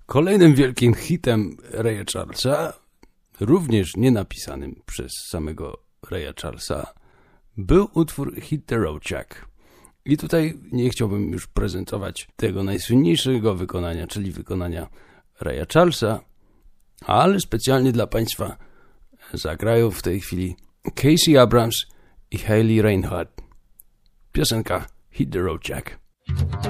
Kolejnym wielkim hitem Raya Charlesa, również nie napisanym przez samego Raya Charlesa, był utwór Hit the Road Jack. I tutaj nie chciałbym już prezentować tego najsłynniejszego wykonania, czyli wykonania Raya Charlesa, ale specjalnie dla Państwa zagrają w tej chwili Casey Abrams i Hayley Reinhardt. Piosenka Hit the Road Jack.